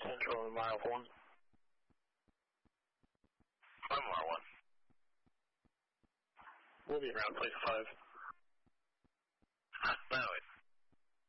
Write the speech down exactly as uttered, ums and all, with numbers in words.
Central and mile one. I'm mile one. We'll be around place five. No, it's